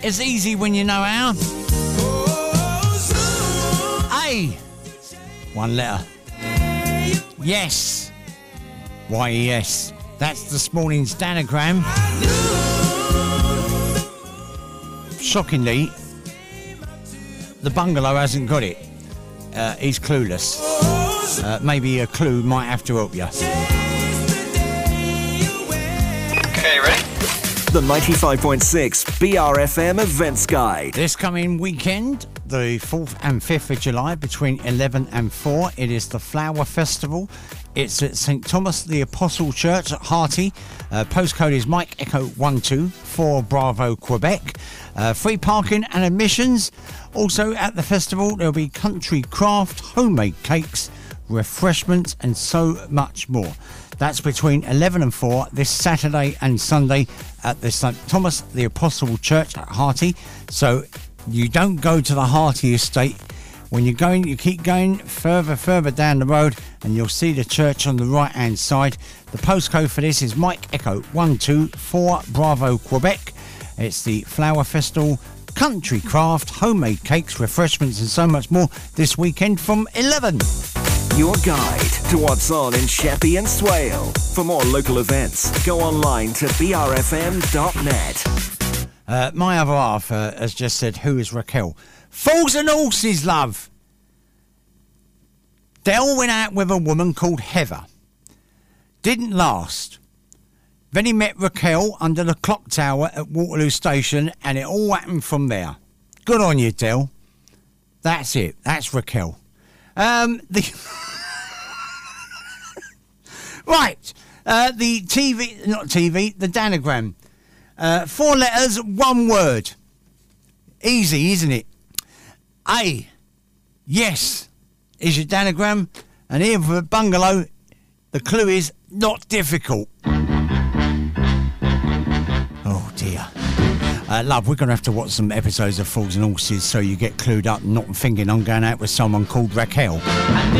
It's easy when you know how. A. One letter. Yes. Y-E-S. That's this morning's Danagram. Shockingly, the bungalow hasn't got it. He's clueless. Maybe a clue might have to help you. Okay, ready? The 95.6 BRFM Events Guide. This coming weekend, the 4th and 5th of July, between 11 and 4, it is the Flower Festival. It's at St Thomas the Apostle Church at Hearty. Postcode is Mike Echo 124 Bravo, Quebec. Free parking and admissions. Also at the festival, there'll be country craft, homemade cakes, refreshments and so much more. That's between 11 and 4 this Saturday and Sunday at the St Thomas the Apostle Church at Hearty. So you don't go to the Hearty estate. When you're going, you keep going further down the road and you'll see the church on the right hand side. The postcode for this is Mike Echo 124 Bravo, Quebec. It's the Flower Festival, country craft, homemade cakes, refreshments and so much more this weekend from 11. Your guide to what's on in Sheppey and Swale. For more local events, go online to brfm.net. My other half has just said, who is Raquel? Fools and horses, love. Dell went out with a woman called Heather. Didn't last. Then he met Raquel under the clock tower at Waterloo Station and it all happened from there. Good on you, Dell. That's it. That's Raquel. Right. The Danagram. 4 letters, 1 word. Easy, isn't it? A. Yes is your Danagram. And here for the bungalow, the clue is not difficult. Oh dear. Love, we're going to have to watch some episodes of Fools and Horses so you get clued up and not thinking I'm going out with someone called Raquel.